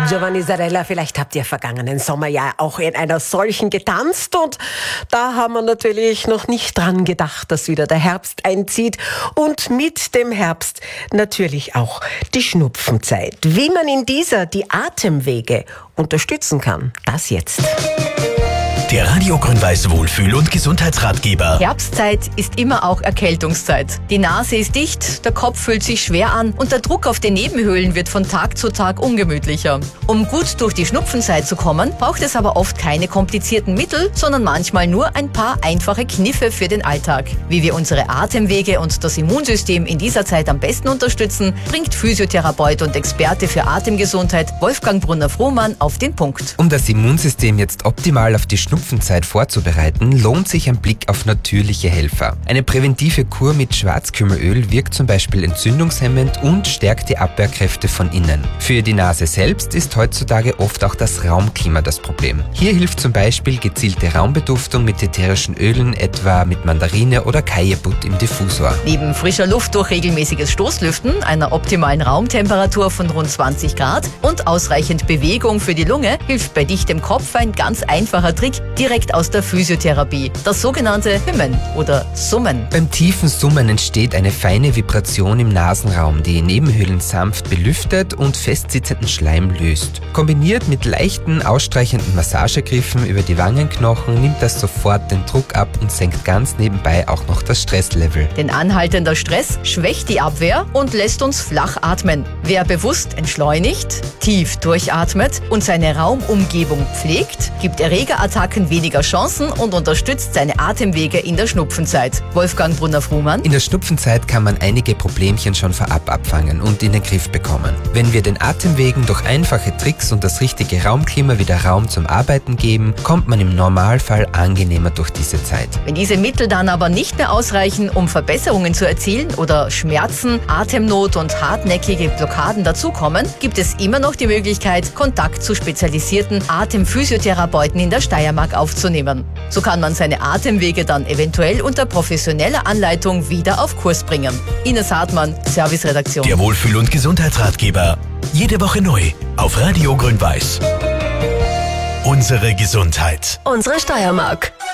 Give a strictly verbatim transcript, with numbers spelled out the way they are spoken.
Giovanni Zarella, vielleicht habt ihr vergangenen Sommer ja auch in einer solchen getanzt und da haben wir natürlich noch nicht dran gedacht, dass wieder der Herbst einzieht und mit dem Herbst natürlich auch die Schnupfenzeit. Wie man in dieser die Atemwege unterstützen kann, das jetzt. Der Radio Grün-Weiß Wohlfühl- und Gesundheitsratgeber. Herbstzeit ist immer auch Erkältungszeit. Die Nase ist dicht, der Kopf fühlt sich schwer an und der Druck auf den Nebenhöhlen wird von Tag zu Tag ungemütlicher. Um gut durch die Schnupfenzeit zu kommen, braucht es aber oft keine komplizierten Mittel, sondern manchmal nur ein paar einfache Kniffe für den Alltag. Wie wir unsere Atemwege und das Immunsystem in dieser Zeit am besten unterstützen, bringt Physiotherapeut und Experte für Atemgesundheit Wolfgang Brunner-Frohmann auf den Punkt. Um das Immunsystem jetzt optimal auf die Schnupfenzeit vorzubereiten, lohnt sich ein Blick auf natürliche Helfer. Eine präventive Kur mit Schwarzkümmelöl wirkt zum Beispiel entzündungshemmend und stärkt die Abwehrkräfte von innen. Für die Nase selbst ist heutzutage oft auch das Raumklima das Problem. Hier hilft zum Beispiel gezielte Raumbeduftung mit ätherischen Ölen, etwa mit Mandarine oder Kajeput im Diffusor. Neben frischer Luft durch regelmäßiges Stoßlüften, einer optimalen Raumtemperatur von rund zwanzig Grad und ausreichend Bewegung für die Lunge hilft bei dichtem Kopf ein ganz einfacher Trick direkt aus der Physiotherapie, das sogenannte Hymmen oder Summen. Beim tiefen Summen entsteht eine feine Vibration im Nasenraum, die Nebenhöhlen sanft belüftet und festsitzenden Schleim löst. Kombiniert mit leichten, ausstreichenden Massagegriffen über die Wangenknochen nimmt das sofort den Druck ab und senkt ganz nebenbei auch noch das Stresslevel. Denn anhaltender Stress schwächt die Abwehr und lässt uns flach atmen. Wer bewusst entschleunigt, tief durchatmet und seine Raumumgebung pflegt, gibt Erregerattacken weniger Chancen und unterstützt seine Atemwege in der Schnupfenzeit. Wolfgang Brunner-Frohmann. In der Schnupfenzeit kann man einige Problemchen schon vorab abfangen und in den Griff bekommen. Wenn wir den Atemwegen durch einfache Tricks und das richtige Raumklima wieder Raum zum Arbeiten geben, kommt man im Normalfall angenehmer durch diese Zeit. Wenn diese Mittel dann aber nicht mehr ausreichen, um Verbesserungen zu erzielen oder Schmerzen, Atemnot und hartnäckige Blockaden dazukommen, gibt es immer noch die Möglichkeit, Kontakt zu spezialisierten Atemphysiotherapeuten in der Steiermark aufzunehmen. So kann man seine Atemwege dann eventuell unter professioneller Anleitung wieder auf Kurs bringen. Ines Hartmann, Serviceredaktion. Der Wohlfühl- und Gesundheitsratgeber. Jede Woche neu auf Radio Grün-Weiß. Unsere Gesundheit. Unsere Steiermark.